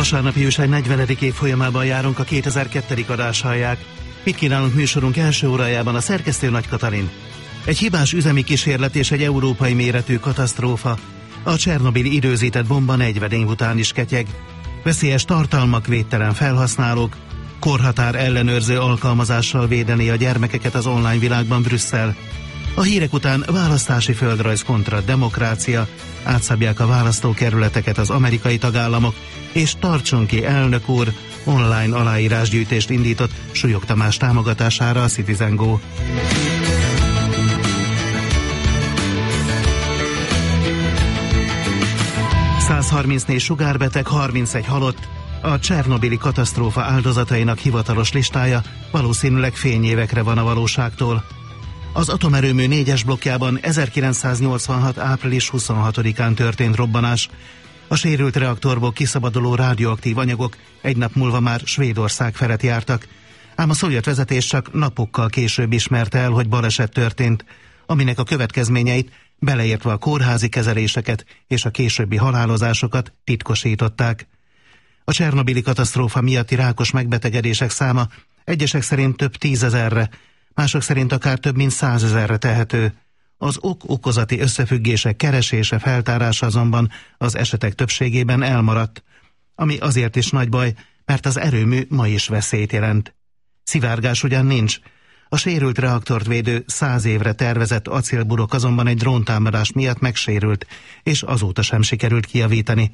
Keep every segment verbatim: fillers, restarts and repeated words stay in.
Vasárnapi újság negyvenedik év folyamában járunk, a kétezer-kettő. adás hallják. Itt kínálunk műsorunk első órájában a szerkesztő Nagy Katalin. Egy hibás üzemi kísérlet és egy európai méretű katasztrófa. A csernobili időzített bomba negyven év után is ketyeg. Veszélyes tartalmak, védtelen felhasználók. Korhatár ellenőrző alkalmazással védeni a gyermekeket az online világban Brüsszel. A hírek után választási földrajz kontra demokrácia, átszabják a választókerületeket az amerikai tagállamok, és tartson ki elnök úr online aláírásgyűjtést indított Súlyog Tamás támogatására a Citizen Go. százharmincnégy sugárbeteg, harmincegy halott. A csernobili katasztrófa áldozatainak hivatalos listája valószínűleg fényévekre van a valóságtól. Az atomerőmű négyes blokkjában ezerkilencszáznyolcvanhat. április huszonhatodikán történt robbanás. A sérült reaktorból kiszabaduló radioaktív anyagok egy nap múlva már Svédország felett jártak, ám a szovjet vezetés csak napokkal később ismerte el, hogy baleset történt, aminek a következményeit, beleértve a kórházi kezeléseket és a későbbi halálozásokat titkosították. A csernobili katasztrófa miatti rákos megbetegedések száma egyesek szerint több tízezerre, mások szerint akár több mint százezerre tehető. Az ok-okozati összefüggések keresése, feltárása azonban az esetek többségében elmaradt, ami azért is nagy baj, mert az erőmű ma is veszélyt jelent. Szivárgás ugyan nincs. A sérült reaktort védő száz évre tervezett acélburok azonban egy dróntámadás miatt megsérült, és azóta sem sikerült kijavítani.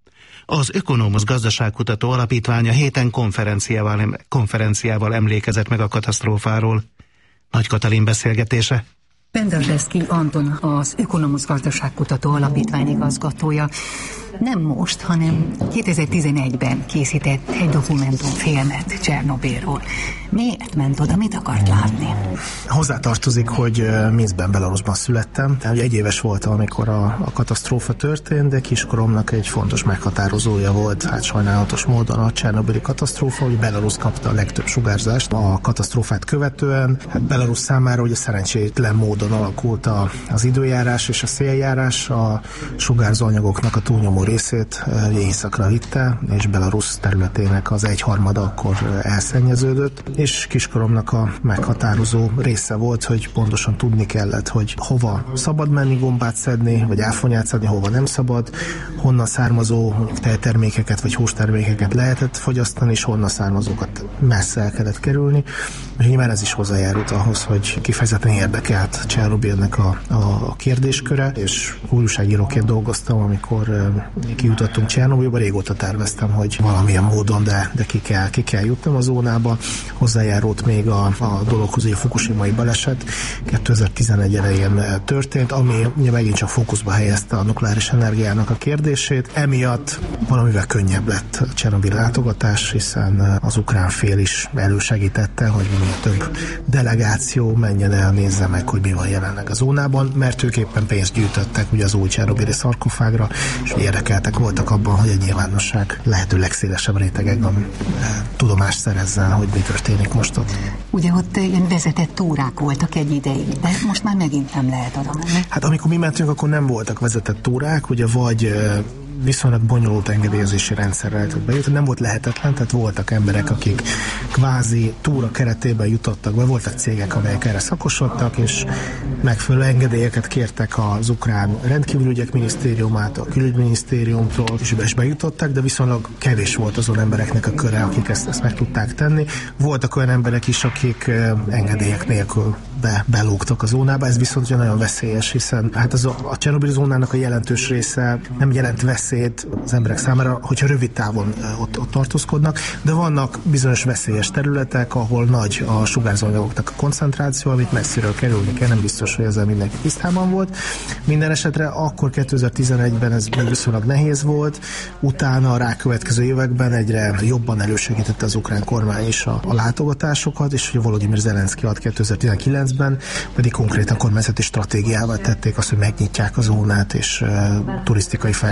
Az Ökonomusz Gazdaságkutató Alapítványa héten konferenciával, konferenciával emlékezett meg a katasztrófáról. Nagy Katalin beszélgetése. Penderecki Anton, az Ökonomusz Gazdaságkutató Alapítvány igazgatója nem most, hanem kétezer-tizenegyben készített egy dokumentumfilmet Csernobilról. Miért ment oda? Mit akart látni? Hozzátartozik, hogy Minszkben, Belarusban születtem. Egy éves voltam, amikor a, a katasztrófa történt, de kiskoromnak egy fontos meghatározója volt, hát sajnálatos módon a csernobili katasztrófa, hogy Belarus kapta a legtöbb sugárzást a katasztrófát követően. Hát Belarus számára ugye szerencsétlen módon alakult a, az időjárás és a széljárás, a sugárzó anyagoknak a túlnyomó részét északra vitte, és Belarus területének az egyharmada akkor elszennyeződött, és kiskoromnak a meghatározó része volt, hogy pontosan tudni kellett, hogy hova szabad menni gombát szedni, vagy áfonyát szedni, hova nem szabad, honnan származó mondjuk tejtermékeket vagy hústermékeket lehetett fogyasztani, és honnan származókat messze el kellett kerülni. És nyilván ez is hozzájárult ahhoz, hogy kifejezetten érdekelt Csernobilnek a, a, a kérdésköre, és újságíróként dolgoztam, amikor kijutottunk Csernobilba, régóta terveztem, hogy valamilyen módon, de, de ki, kell, ki kell jutnom a zónába. Hozzájárult még a, a dologhoz, hogy a fukushimai baleset kétezer-tizenegy elején történt, ami ugye megint csak fókuszba helyezte a nukleáris energiának a kérdését. Emiatt valamivel könnyebb lett a Csernobil látogatás, hiszen az ukrán fél is elősegítette, hogy minél több delegáció menjen el, nézze meg, hogy mi van jelenleg a zónában, mert ők éppen pénzt gyűjtöttek ugye az új csernobili szarkofágra, és érdekeltek voltak abban, hogy egy nyilvánosság lehető legszélesebb rétegekben tudomást szerezzen, hogy mi történik most ott. Ugye ott ilyen vezetett túrák voltak egy ideig, de most már megint nem lehet oda menni. Hát amikor mi mentünk, akkor nem voltak vezetett túrák, ugye vagy viszonylag bonyolult engedélyezési rendszerrel lehetett bejutni, nem volt lehetetlen, tehát voltak emberek, akik kvázi túra keretében jutottak be, voltak cégek, amelyek erre szakosodtak, és megfelelő engedélyeket kértek az ukrán rendkívülügyek minisztériumától, a külügyminisztériumtól, és be is bejutottak, de viszonylag kevés volt azon embereknek a köre, akik ezt, ezt meg tudták tenni. Voltak olyan emberek is, akik engedélyek nélkül be, belógtak a zónába, ez viszont ugye nagyon veszélyes, hiszen hát az a, a Csernobili zónának a jelentős része nem jelent veszélyt az emberek számára, hogyha rövid távon ott, ott tartózkodnak, de vannak bizonyos veszélyes területek, ahol nagy a sugárzóanyagoknak a koncentráció, amit messziről kerülni kell, nem biztos, hogy ezzel mindenki tisztában volt. Minden esetre akkor kétezer-tizenegyben ez még viszonylag nehéz volt, utána a rákövetkező években egyre jobban elősegítette az ukrán kormány is a, a látogatásokat, és hogy Volodymyr Zelenszky ad kétezer-tizenkilencben pedig konkrétan kormányzati stratégiával tették azt, hogy megnyitják a zónát, és uh, turisztikai fejlesztés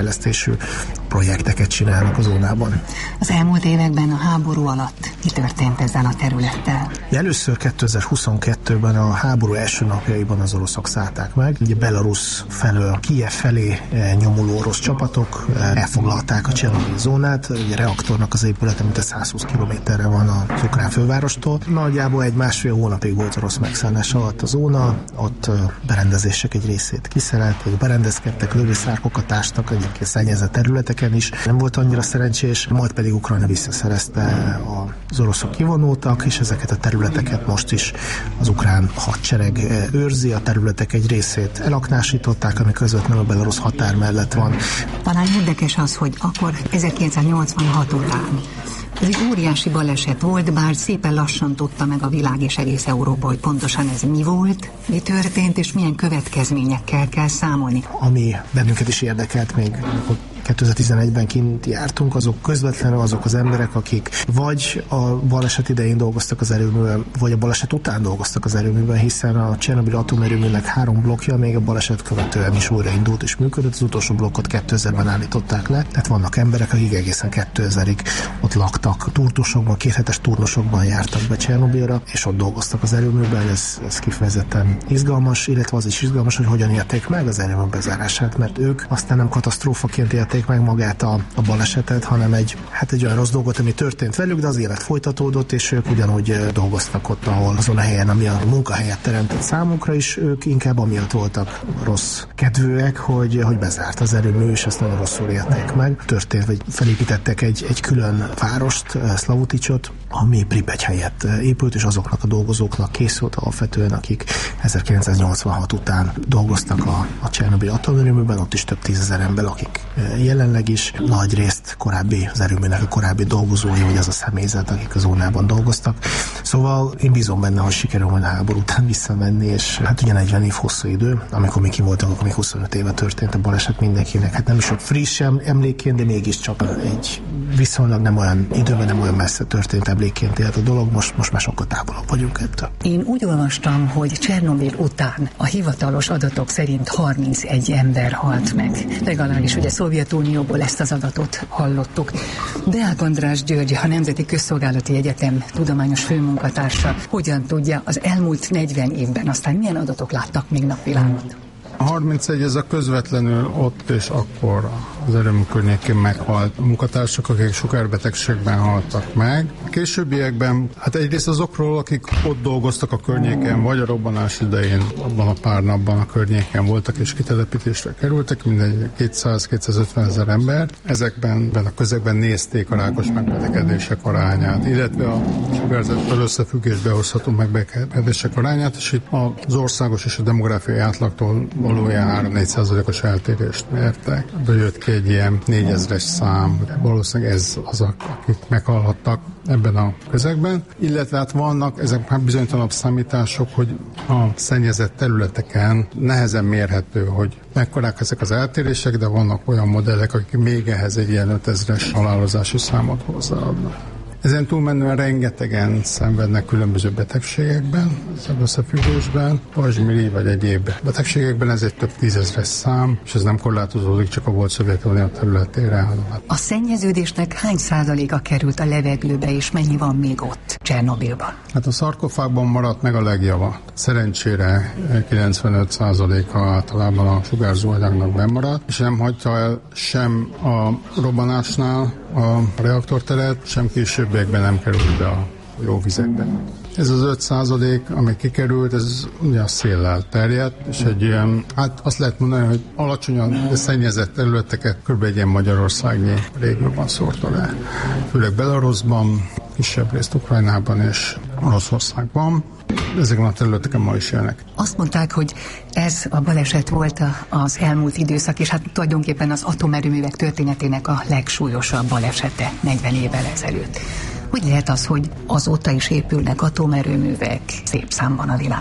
belső projekteket csinálnak a zónában. Az elmúlt években a háború alatt mi történt ezzel a területtel? Először kétezer-huszonkettőben a háború első napjaiban az oroszok szállták meg. Ugye Belarus felől Kijev felé nyomuló orosz csapatok elfoglalták a Csernobili zónát. Ugye a reaktornak az épülete mint százhúsz kilométerre van az ukrán fővárostól. Nagyjából egy másfél hónapig volt orosz megszállás alatt a zóna, ott berendezések egy részét kiszerelték, berendezkedtek, lövészárkokat ástak egyébként szennyezett területeken is. Nem volt annyira szerencsés, majd pedig Ukrajna visszaszerezte, az oroszok kivonultak, és ezeket a területeket most is az ukrán hadsereg őrzi, a területek egy részét elaknásították, ami közvetlenül a belarusz határ mellett van. Talán érdekes az, hogy akkor ezerkilencszáznyolcvanhat után ez egy óriási baleset volt, bár szépen lassan tudta meg a világ és egész Európa, hogy pontosan ez mi volt, mi történt, és milyen következményekkel kell számolni. Ami bennünket is érdekelt még, kétezer-tizenegyben kint jártunk, azok közvetlenül azok az emberek, akik vagy a baleset idején dolgoztak az erőműben, vagy a baleset után dolgoztak az erőműben, hiszen a Csernobili atomerőműnek három blokkja még a baleset követően is újraindult és működött, az utolsó blokkot kétezerben állították le. Tehát vannak emberek, akik egészen kétezerig ott laktak, turnusokban, kéthetes turnusokban jártak be Csernobilra, és ott dolgoztak az erőműben. Ez, ez kifejezetten izgalmas, illetve az is izgalmas, hogy hogyan élték meg az erőmű bezárását, mert ők aztán nem katasztrófaként élték meg magát a, a balesetet, hanem egy, hát egy olyan rossz dolgot, ami történt velük, de az élet folytatódott, és ők ugyanúgy dolgoztak ott, ahol azon a helyen, ami a munkahelyet teremtett számukra is, ők inkább amiatt voltak rossz kedvűek, hogy, hogy bezárt az erőmű, és ezt nagyon rosszul élték meg. Történt, vagy felépítettek egy, egy külön várost, Szlavuticsot, ami Pripety helyett épült, és azoknak a dolgozóknak készült alapvetően, akik ezerkilencszáznyolcvanhat után dolgoztak a, a Csernobili atomerőműben, ott is több tízezer ember, akik jelenleg is nagy részt korábbi, az erőműnek a korábbi dolgozói, vagy az a személyzet, akik a zónában dolgoztak. Szóval én bízom benne, hogy sikerül majd a háború után visszamenni, és hát ugye negyven év hosszú idő, amikor mi ki voltak, akkor még huszonöt éve történt a baleset mindenkinek. Hát nem is ott friss emlékként, de mégiscsak egy viszonylag nem olyan időben, nem olyan messze történt emlékként élt a dolog, most, most már sokkal távolabb vagyunk ettől. Én úgy olvastam, hogy Csernobil után a hivatalos adatok szerint harmincegy ember halt meg. Legalábbis ugye Szovjetunióból ezt az adatot hallottuk. Deák András György, a Nemzeti Közszolgálati Egyetem tudományos főmunkatársa, hogyan tudja az elmúlt negyven évben, aztán milyen adatok láttak még napvilágot? A harmincegy ez a közvetlenül ott és akkor az erőmű környékén meghalt munkatársak, akik sugárbetegségben haltak meg. A későbbiekben, hát egyrészt azokról, akik ott dolgoztak a környéken, vagy a robbanás idején, abban a pár napban a környéken voltak és kitelepítésre kerültek, mindegy kétszáz-kétszázötven ezer ember. Ezekben a közegben nézték a rákos megbetegedések arányát, illetve a sugárzással összefüggésbe hozható megbetegedések arányát, és itt az országos és a demográfiai átlagtól valójában három-négy százalékos eltérést mértek. Bejött ki egy ilyen négyezres szám, valószínűleg ez az, akik meghalhattak ebben a közegben. Illetve hát vannak ezek már bizonytalanabb számítások, hogy a szennyezett területeken nehezen mérhető, hogy mekkorák ezek az eltérések, de vannak olyan modellek, akik még ehhez egy ilyen ötezres halálozási számot hozzáadnak. Ezen túlmenően rengetegen szenvednek különböző betegségekben, az összefüggésben, pajzsmirigy vagy egyéb betegségekben, ez egy több tízezres szám, és ez nem korlátozódik csak a volt Szovjetunió területére. A szennyeződésnek hány százaléka került a levegőbe, és mennyi van még ott Csernobilban? Hát a szarkofágban maradt meg a legjava. Szerencsére kilencvenöt százaléka általában a sugárzó anyagnak bennmaradt, és nem hagyta el sem a robbanásnál a reaktorteret, sem későbbiekben nem került be a jó vizekbe. Ez az öt százalék, ami kikerült, ez ugye a széllel terjedt, és egy ilyen, hát azt lehet mondani, hogy alacsonyan szennyezett területeket kb. Egy ilyen Magyarországnyi régióban szórta le. Főleg Belarusban, kisebb részt Ukrajnában és Oroszországban. Ezeken a területeken ma is élnek. Azt mondták, hogy ez a baleset volt az elmúlt időszak, és hát tulajdonképpen az atomerőművek történetének a legsúlyosabb balesete negyven évvel ezelőtt. Hogy lehet az, hogy azóta is épülnek atomerőművek szép számban a világon?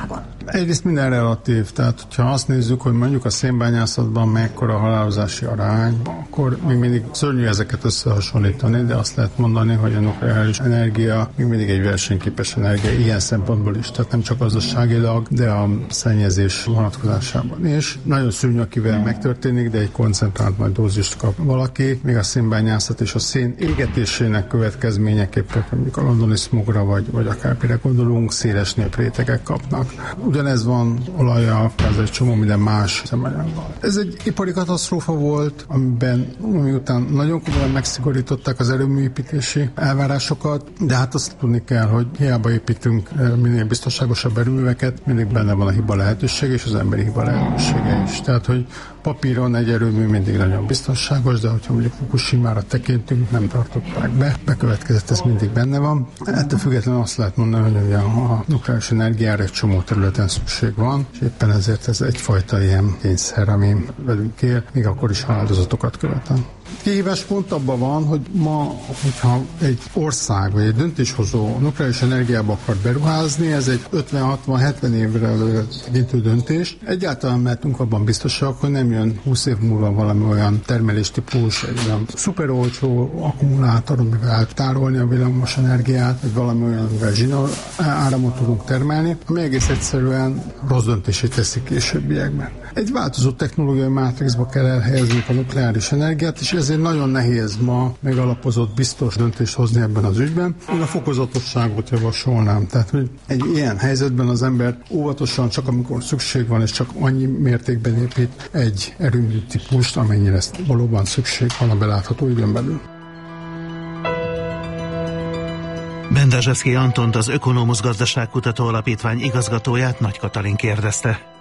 Egyrészt minden relatív, tehát hogyha azt nézzük, hogy mondjuk a szénbányászatban mekkora a halálozási arány, akkor még mindig szörnyű ezeket összehasonlítani, de azt lehet mondani, hogy a nukleáris energia még mindig egy versenyképes energia ilyen szempontból is, tehát nem csak gazdaságilag, de a szennyezés vonatkozásában is. Nagyon szörnyű, akivel megtörténik, de egy koncentrált majd dózist kap valaki, még a szénbányászat és a szén égetésének következményeképpen, mondjuk a londoni smogra, vagy, vagy akármire gondolunk, széles néprétegek kapnak. Ugyanez van olajjal, ez egy csomó minden más szemanyaggal. Ez egy ipari katasztrófa volt, amiben miután nagyon komolyan megszigorították az erőműépítési elvárásokat, de hát azt tudni kell, hogy hiába építünk minél biztonságosabb erőműveket, mindig benne van a hiba lehetősége és az emberi hiba lehetősége is. Tehát, hogy papíron egy erőmű mindig nagyon biztonságos, de hogyha mondjuk Fukushimára tekintünk, nem tartották be, bekövetkezett, ez mindig benne van. Ettől függetlenül azt lehet mondani, hogy a nukleáris energiára egy csomó területen szükség van, és éppen ezért ez egyfajta ilyen kényszer, ami velünk él, még akkor is áldozatokat követel. Kihívás pont abban van, hogy ma, hogyha egy ország vagy egy döntéshozó nukleáris energiába akar beruházni, ez egy ötven hatvan hetven évre tekintő döntés. Egyáltalán mehetünk abban biztosak, hogy nem jön húsz év múlva valami olyan termeléstípus, egy olyan szuper olcsó akkumulátor, amivel tárolni a villamos energiát, vagy valami olyan, amivel zsinór áramot tudunk termelni, ami egész egyszerűen rossz döntését teszik későbbiekben. Egy változó technológiai mátrixba kell elhelyezni a nukleáris energiát, és ezért nagyon nehéz ma megalapozott, biztos döntést hozni ebben az ügyben. Én a fokozatosságot javasolnám. Tehát, hogy egy ilyen helyzetben az ember óvatosan, csak amikor szükség van, és csak annyi mértékben épít egy erőmű típust, amennyire ezt valóban szükség van a belátható időn belül. Bendazsevszky Antont, az Ökonomusz Gazdaságkutató Alapítvány igazgatóját Nagy Katalin kérdezte.